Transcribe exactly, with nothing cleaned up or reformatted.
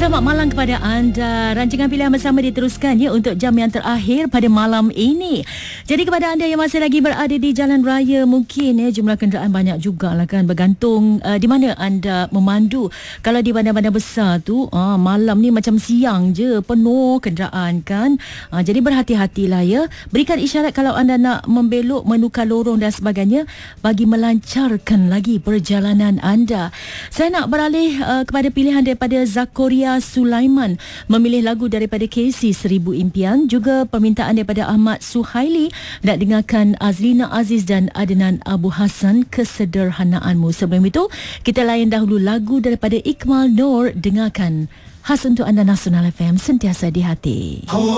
Selamat malam kepada anda. Rancangan pilihan bersama diteruskan ya untuk jam yang terakhir pada malam ini. Jadi kepada anda yang masih lagi berada di jalan raya, mungkin ya jumlah kenderaan banyak jugalah kan, bergantung uh, di mana anda memandu. Kalau di bandar-bandar besar tu uh, malam ni macam siang je penuh kenderaan kan. Uh, jadi berhati-hatilah ya. Berikan isyarat kalau anda nak membelok, menukar lorong dan sebagainya bagi melancarkan lagi perjalanan anda. Saya nak beralih uh, kepada pilihan daripada Zakoria Sulaiman, memilih lagu daripada K C Seribu Impian, juga permintaan daripada Ahmad Suhaili nak dengarkan Azlina Aziz dan Adnan Abu Hassan, Kesederhanaanmu. Sebelum itu kita layan dahulu lagu daripada Ikmal Noor, dengarkan khas untuk anda Nasional F M, sentiasa di hati.